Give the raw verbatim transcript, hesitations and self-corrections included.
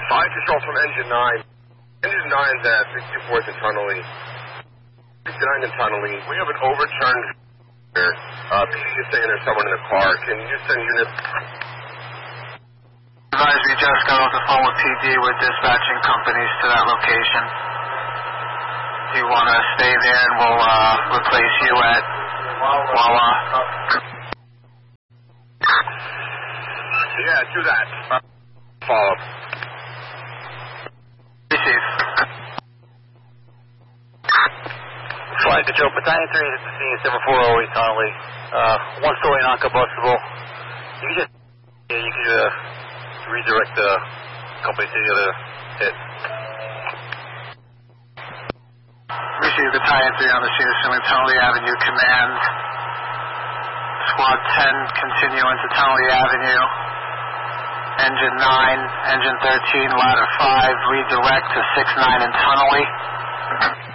Fire control from engine nine. Engine nine's at sixty-fourth and Tunnelly. sixty-nine and Tunnelly. We have an overturned here. Uh, P D is saying there's someone in the car. Can you send unit? Advisory just got off the phone with P D. We're dispatching companies to that location. Do you want to stay there and we'll uh, replace you at Wawa? Yeah, do that. Uh, follow up. Receive. Flight control, Battalion three is at the scene, seven four oh eight Connolly. Uh, one story non-combustible. You can just, yeah, you can uh, redirect the company to the other hit. Receive Battalion three on the scene, assuming Tunnelly Avenue command. Squad ten continue into Tunnelly Avenue. Engine nine, engine thirteen, ladder five, redirect to six nine in Tunnelly.